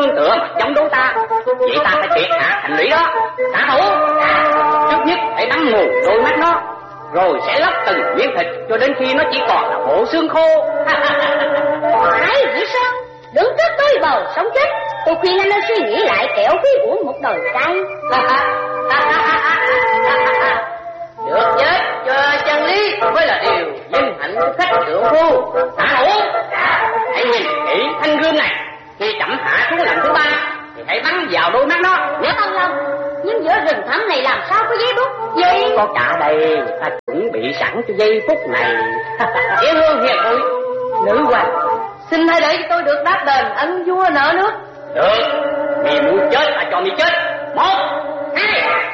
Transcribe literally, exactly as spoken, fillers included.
nương tựa mà chống đối ta, vậy ta phải triệt hạ thành lũy đó. Xạ thủ, trước nhất phải bắn mù đôi mắt nó, rồi sẽ lóc từng miếng thịt cho đến khi nó chỉ còn là bộ xương khô. Phải vậy sao? Đứng trước tôi bầu sống chết, tôi khuyên anh nên suy nghĩ lại kẻo phí uổng một đời trai. Được chết cho chân lý mới là điều vinh hạnh của khách trượng phu. Xạ thủ, hãy nhìn kỹ thanh gươm này, khi chậm hạ xuống lần thứ ba thì hãy bắn vào đôi mắt nó. Nhớ Tân Long, nhưng giữa rừng thẳm này làm sao có giấy bút? Gì? Có cả đây, ta chuẩn bị sẵn cho giây phút này. Dễ hương hiền muội, nữ hoàng, xin hãy để tôi được đáp đền ân vua nợ nước. Được, mì muốn chết ta cho mì chết. Một, hai.